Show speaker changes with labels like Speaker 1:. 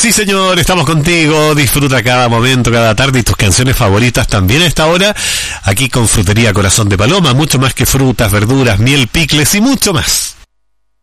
Speaker 1: Sí, señor, estamos contigo. Disfruta cada momento, cada tarde y tus canciones favoritas también a esta hora. Aquí con Frutería Corazón de Paloma, mucho más que frutas, verduras, miel, picles y mucho más.